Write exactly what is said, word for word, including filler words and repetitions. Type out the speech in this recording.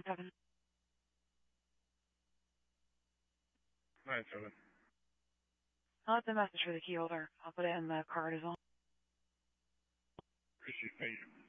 seven. nine seven. I'll let the message for the key holder. I'll put it in the card as well. Appreciate it. Thank you.